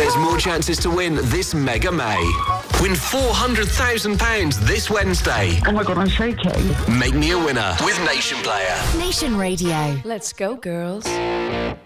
There's more chances to win this Mega May. Win £400,000 this Wednesday. Oh my God, I'm shaking. Make me a winner with Nation Player. Nation Radio. Let's go, girls.